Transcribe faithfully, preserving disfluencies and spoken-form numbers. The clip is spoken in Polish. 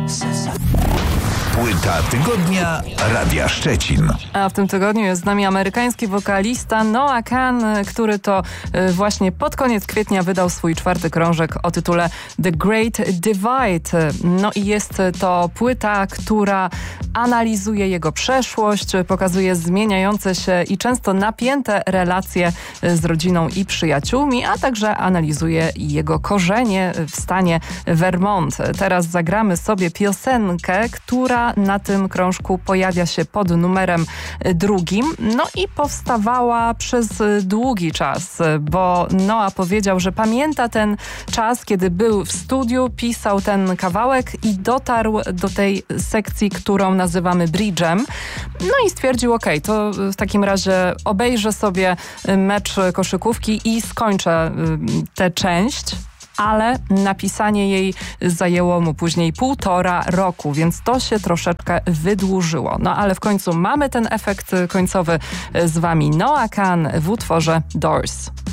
Płyta tygodnia Radia Szczecin. A w tym tygodniu jest z nami amerykański wokalista Noah Kahan, który to właśnie pod koniec kwietnia wydał swój czwarty krążek o tytule The Great Divide. No i jest to płyta, która analizuje jego przeszłość, pokazuje zmieniające się i często napięte relacje z rodziną i przyjaciółmi, a także analizuje jego korzenie w stanie Vermont. Teraz zagramy sobie piosenkę, która na tym krążku pojawia się pod numerem drugim. No i powstawała przez długi czas, bo Noah powiedział, że pamięta ten czas, kiedy był w studiu, pisał ten kawałek i dotarł do tej sekcji, którą nazywamy bridge'em. No i stwierdził, ok, to w takim razie obejrzę sobie mecz koszykówki i skończę tę część. Ale napisanie jej zajęło mu później półtora roku, więc to się troszeczkę wydłużyło. No ale w końcu mamy ten efekt końcowy. Z wami Noah Kahan w utworze Doors.